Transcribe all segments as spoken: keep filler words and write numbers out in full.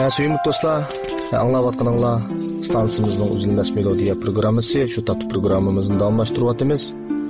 Sevimli dostlar, anlayotganinglar stansimizning uzilmas melodiya programmasi, shu tapti programmamizni davomlashtiryapmiz.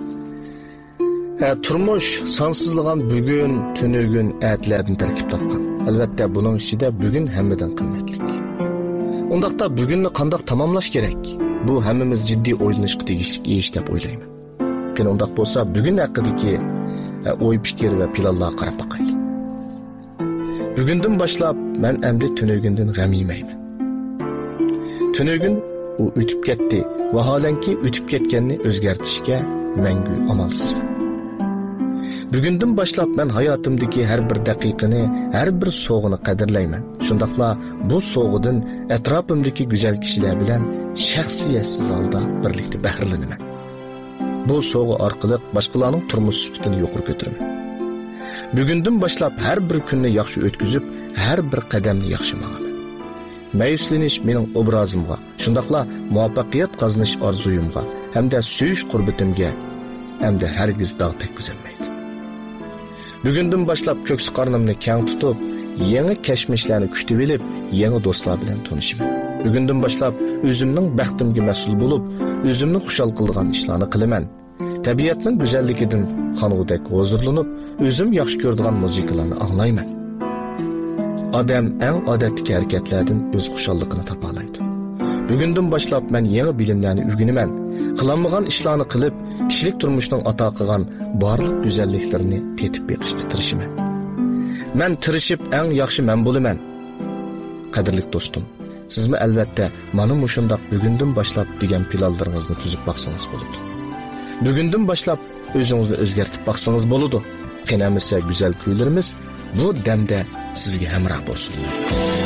Turmush sonsizligan bugun, tunugun, atlardan tarkib topgan. Albatta, buning ichida bugun hammadan qimmatli. Undaqda bugunni qanday tamomlash kerak? Bu hammamiz jiddiy o'ylanishga tegishli ish deb o'ylayman. Lekin undaq bo'lsa, bugun haqidagi o'y fikr va planlarga qarab boqaylik. Bugundan boshlab men endi tunugundan g'am yemayman. Tunugun u o'tib ketdi, vaholanki o'tib ketganni o'zgartirishga mangu amalsizman. Bugundan boshlab men hayotimdagi har bir daqiqani, har bir so'g'ini qadrlayman. Shundaqla bu so'g'idan atrofimdagi go'zal kishilar bilan shaxsiyatsiz holda birlikda bahralanaman. Bu so'g'i orqali boshqalarning turmush sifatini yuqori ko'taraman. Bugundan boshlab har bir kunni yaxshi o'tkazib, har bir qadamni yaxshi ma'naman. Mayuslanish mening obrazimga, shundaqla muvaffaqiyat qozonish orzuyimga hamda suyish qurbatimga hamda hargiz dog' tekkizolmaydi. Bugundan boshlab ko'ksi qornimni keng tutib, yangi kashmishlarni kutib olib, yangi do'stlar bilan tanishaman. Bugundan boshlab o'zimning baxtimga mas'ul bo'lib, o'zimni xushal qiladigan ishlarni qilaman. Tabiatning go'zalligidan qanug'dek huzurlanib, o'zim yaxshi ko'radigan musiqalarni anglayman. Odam eng odatdagi harakatlardan o'z xushalligini topa oladi. Bugundan boshlab men yangi bilimlarni o'rganaman. Qilolmagan ishlarni qilib, kishilik turmushning ato qilgan barliq go'zalliklarini tetib beqishga tirishaman. Men tirishib eng yaxshi men bo'laman. Qadrli do'stim, sizmi albatta mana mushundaq bugundan boshlab degan planlaringizni tuzib baqsangiz bo'ladi. Bugundan boshlab o'zingizni o'zgartirib baqsangiz bo'ladi. Qinamasa go'zal kuylarimiz bu damda sizga hamroh bo'lsin.